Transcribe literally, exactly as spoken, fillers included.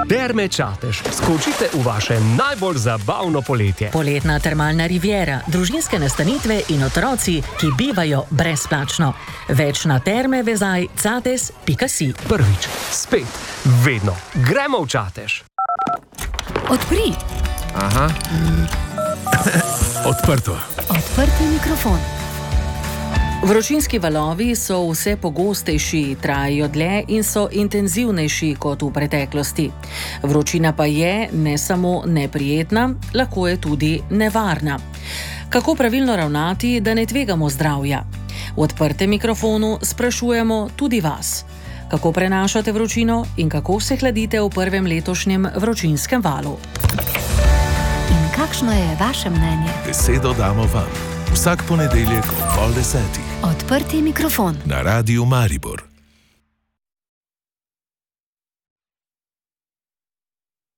Terme Čatež. Skočite v vaše najbolj zabavno poletje. Poletna termalna riviera, družinske nastanitve in otroci, ki bivajo brezplačno. Več na terme vezaj cates pika si. Prvič, spet, vedno. Gremo v Čatež. Odpri. Aha. Odprto. Odprti mikrofon. Vročinski valovi so vse pogostejši, trajajo dlje in so intenzivnejši kot v preteklosti. Vročina pa je ne samo neprijetna, lahko je tudi nevarna. Kako pravilno ravnati, da ne tvegamo zdravja? V odprtem mikrofonu sprašujemo tudi vas. Kako prenašate vročino in kako se hladite v prvem letošnjem vročinskem valu? In kakšno je vaše mnenje? Besedo damo vam. Vsak ponedeljek ob pol desetih. Odprti mikrofon. Na Radiu Maribor.